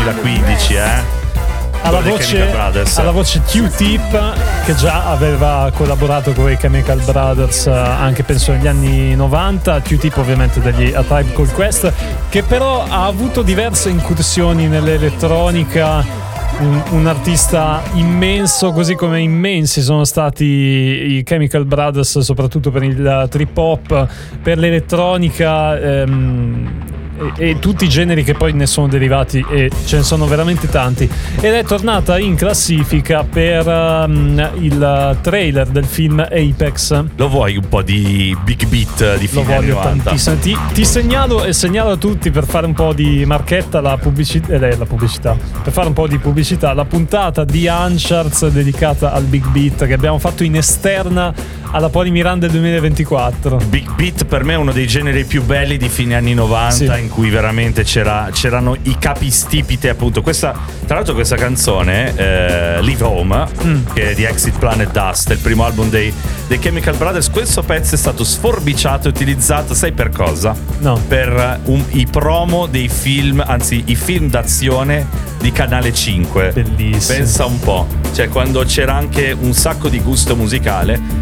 2015, alla voce Q-Tip, che già aveva collaborato con i Chemical Brothers anche penso negli anni 90. Q-Tip ovviamente degli A Tribe Called Quest, che però ha avuto diverse incursioni nell'elettronica, un artista immenso, così come immensi sono stati i Chemical Brothers soprattutto per il trip hop, per l'elettronica, e tutti i generi che poi ne sono derivati, e ce ne sono veramente tanti. Ed è tornata in classifica per il trailer del film Apex. Lo vuoi un po' di big beat di fine anni 90? Tantissimo. Ti segnalo e segnalo a tutti, per fare un po' di marchetta, la pubblicità, per fare un po' di pubblicità, la puntata di Uncharts dedicata al big beat che abbiamo fatto in esterna alla Poli Miranda 2024. Big beat per me è uno dei generi più belli di fine anni 90, sì, in cui veramente c'erano i capistipite, appunto. Tra l'altro questa canzone, Leave Home, che è di Exit Planet Dust, è il primo album dei Chemical Brothers. Questo pezzo è stato sforbiciato e utilizzato, sai per cosa? No. Per i promo dei film, anzi i film d'azione di Canale 5. Bellissimo. Pensa un po', cioè quando c'era anche un sacco di gusto musicale.